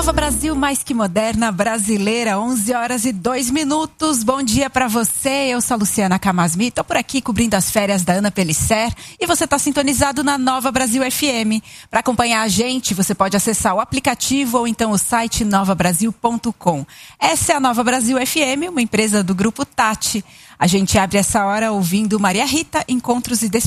Nova Brasil, mais que moderna, brasileira, 11h02. Bom dia pra você, eu sou a Luciana Camasmi, tô por aqui cobrindo as férias da Ana Pellicer e você tá sintonizado na Nova Brasil FM. Para acompanhar a gente, você pode acessar o aplicativo ou então o site novabrasil.com. Essa é a Nova Brasil FM, uma empresa do Grupo Tati. A gente abre essa hora ouvindo Maria Rita, Encontros e Despedidas.